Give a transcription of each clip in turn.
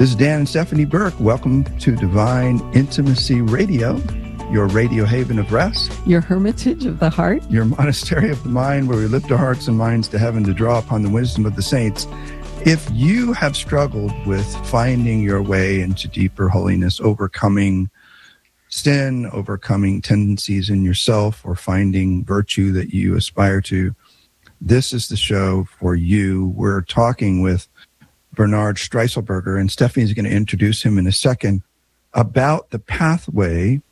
This is Dan and Stephanie Burke. Welcome to Divine Intimacy Radio, your radio haven of rest. Your hermitage of the heart. Your monastery of the mind, where we lift our hearts and minds to heaven to draw upon the wisdom of the saints. If you have struggled with finding your way into deeper holiness, overcoming sin, overcoming tendencies in yourself, or finding virtue that you aspire to, this is the show for you. We're talking with Bernard Streisselberger, and Stephanie's going to introduce him in a second, about the pathway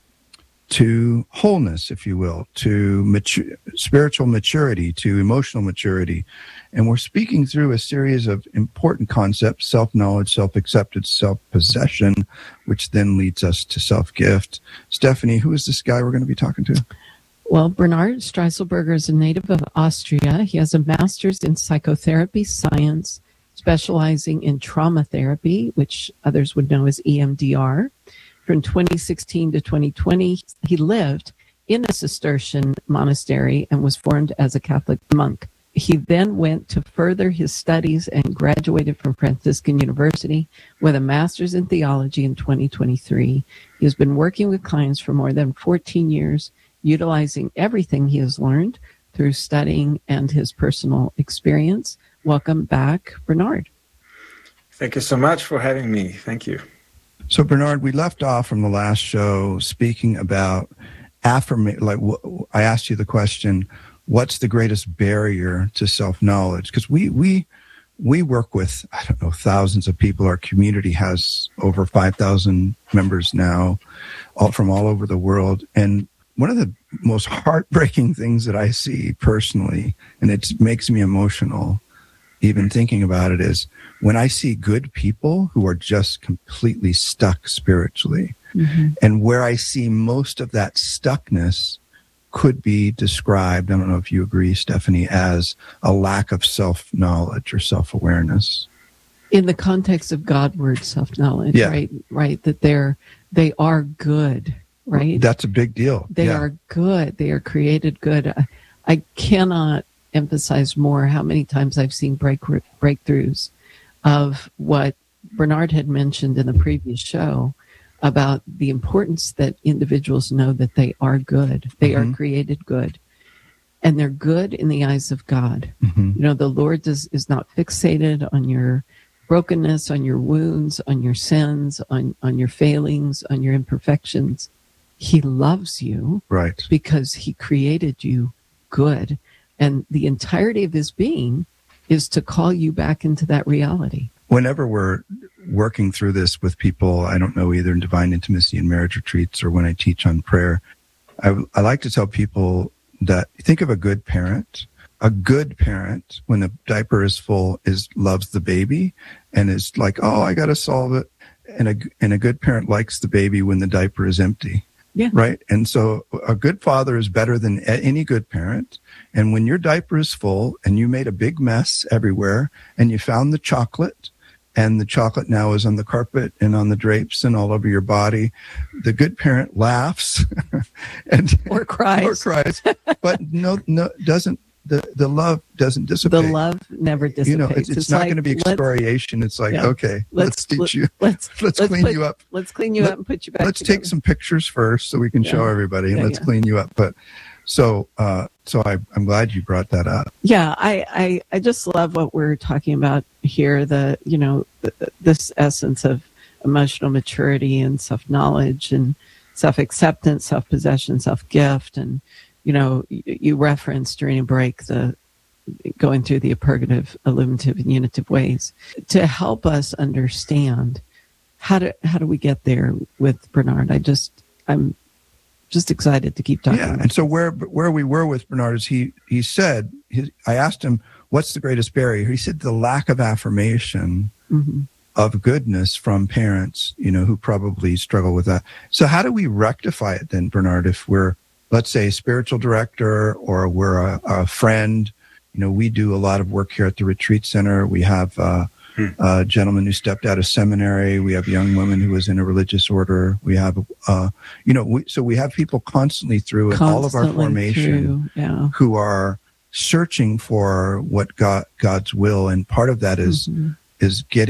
to wholeness, if you will, to spiritual maturity, to emotional maturity. And we're speaking through a series of important concepts: self-knowledge, self-acceptance, self-possession, which then leads us to self-gift. Stephanie, who is this guy we're going to be talking to? Well, Bernard Streisselberger is a native of Austria. He has a master's in psychotherapy science, specializing in trauma therapy, which others would know as EMDR. From 2016 to 2020, he lived in a Cistercian monastery and was formed as a Catholic monk. He then went to further his studies and graduated from Franciscan University with a master's in theology in 2023. He has been working with clients for more than 14 years, utilizing everything he has learned through studying and his personal experience. Welcome back, Bernard. Thank you so much for having me. Thank you. So, Bernard, we left off from the last show speaking about affirmation. Like, I asked you the question, what's the greatest barrier to self-knowledge? Because we work with, I don't know, thousands of people. Our community has over 5,000 members now, all from all over the world. And one of the most heartbreaking things that I see personally, and it makes me emotional even thinking about it, is when I see good people who are just completely stuck spiritually. Mm-hmm. And where I see most of that stuckness could be described, I don't know if you agree, Stephanie, as a lack of self-knowledge or self-awareness. In the context of Godward self-knowledge, yeah. Right, that they are good, right? That's a big deal. They are good. They are created good. I cannot emphasize more how many times I've seen breakthroughs of what Bernard had mentioned in the previous show about the importance that individuals know that they are good. They are created good. And they're good in the eyes of God. Mm-hmm. You know, the Lord is not fixated on your brokenness, on your wounds, on your sins, on your failings, on your imperfections. He loves you, right? Because he created you good. And the entirety of his being is to call you back into that reality. Whenever we're working through this with people, I don't know, either in Divine Intimacy and marriage retreats or when I teach on prayer, I like to tell people that think of a good parent. A good parent, when the diaper is full, loves the baby and is like, oh, I got to solve it. And a good parent likes the baby when the diaper is empty. Yeah. Right. And so a good father is better than any good parent. And when your diaper is full and you made a big mess everywhere and you found the chocolate, and the chocolate now is on the carpet and on the drapes and all over your body, the good parent laughs or cries. But doesn't. The love doesn't dissipate. The love never dissipates. You know, it's not like, going to be excoriation. It's like, okay, let's teach you. Let's clean you up. Let's clean you up and put you back Let's together. Take some pictures first so we can show everybody, and let's clean you up. But so I'm glad you brought that up. Yeah, I just love what we're talking about here. This essence of emotional maturity and self-knowledge and self-acceptance, self-possession, self-gift, and you referenced during a break going through the purgative, illuminative, and unitive ways to help us understand how do we get there with Bernard. I'm just excited to keep talking. Yeah, and so where we were with Bernard is he said, I asked him, what's the greatest barrier? He said the lack of affirmation of goodness from parents, who probably struggle with that. So how do we rectify it then, Bernard, if we're, let's say, a spiritual director or we're a friend? We do a lot of work here at the Retreat Center. We have a gentleman who stepped out of seminary. We have a young woman who was in a religious order. We have, so we have people constantly through in all of our formation who are searching for what God's will. And part of that is getting